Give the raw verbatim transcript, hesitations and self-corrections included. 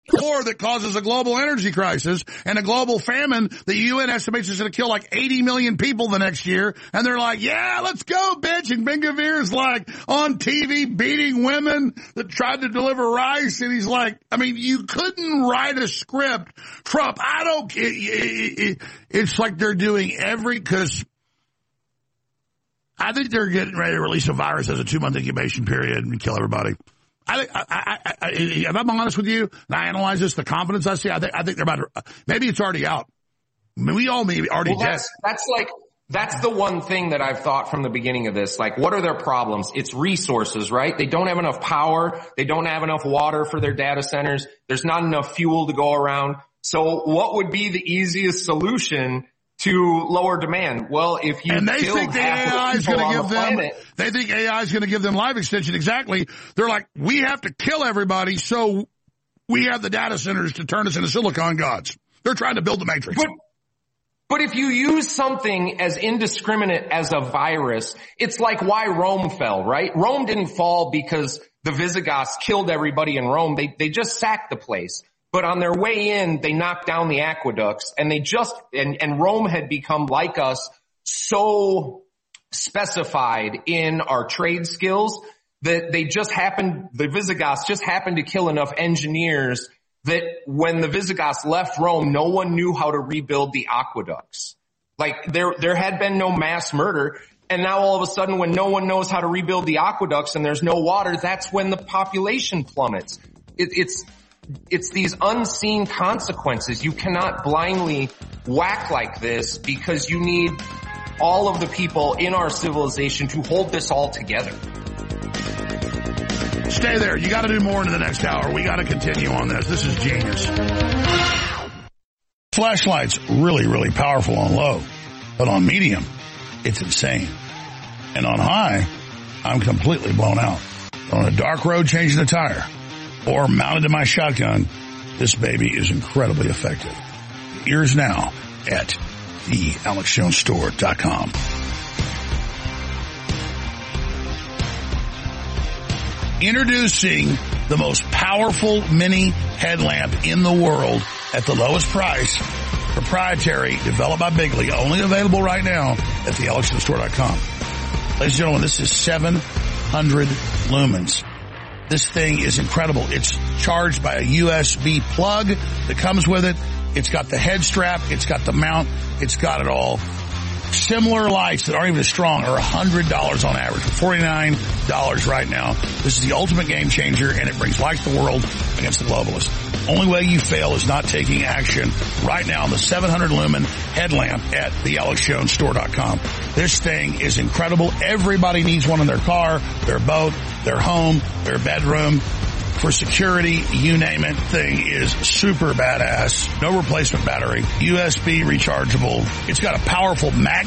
war that causes a global energy crisis and a global famine. The U N estimates is going to kill like eighty million people the next year. And they're like, yeah, let's go, bitch. And Ben Gvir's like on T V beating women that tried to deliver rice. And he's like, I mean, you couldn't write a script. Trump, I don't, it, it, it, it's like they're doing every, cause I think they're getting ready to release a virus as a two month incubation period and kill everybody. I, I, I, I, if I'm honest with you, and I analyze this, the confidence I see, I think, I think they're about to, maybe it's already out. I mean, we all maybe already well, that's, that's like, that's the one thing that I've thought from the beginning of this. Like, what are their problems? It's resources, right? They don't have enough power. They don't have enough water for their data centers. There's not enough fuel to go around. So what would be the easiest solution to lower demand? Well, if you and they think the A I is going to give them, planet, they think A I is going to give them life extension. Exactly. They're like, we have to kill everybody so we have the data centers to turn us into silicon gods. They're trying to build the matrix. But, but if you use something as indiscriminate as a virus, it's like why Rome fell, right? Rome didn't fall because the Visigoths killed everybody in Rome. They, they just sacked the place. But on their way in, they knocked down the aqueducts, and they just, and, and Rome had become like us, so specified in our trade skills that they just happened, the Visigoths just happened to kill enough engineers that when the Visigoths left Rome, no one knew how to rebuild the aqueducts. Like there, there had been no mass murder. And now all of a sudden, when no one knows how to rebuild the aqueducts and there's no water, that's when the population plummets. It, it's, It's these unseen consequences. You cannot blindly whack like this because you need all of the people in our civilization to hold this all together. Stay there. You got to do more in the next hour. We got to continue on this. This is genius. Flashlight's really, really powerful on low, but on medium, it's insane. And on high, I'm completely blown out. On a dark road, changing the tire, or mounted to my shotgun, this baby is incredibly effective. Yours now at the alex jones store dot com. Introducing the most powerful mini headlamp in the world at the lowest price, proprietary, developed by Bigley, only available right now at the alex jones store dot com. Ladies and gentlemen, this is seven hundred lumens. This thing is incredible. It's charged by a U S B plug that comes with it. It's got the head strap. It's got the mount. It's got it all. Similar lights that aren't even as strong are one hundred dollars on average, forty-nine dollars right now. This is the ultimate game changer, and it brings light to the world against the globalists. Only way you fail is not taking action right now on the seven hundred lumen headlamp at the alex jones store dot com. This thing is incredible. Everybody needs one in their car, their boat, their home, their bedroom. For security, you name it, thing is super badass. No replacement battery, U S B rechargeable. It's got a powerful mag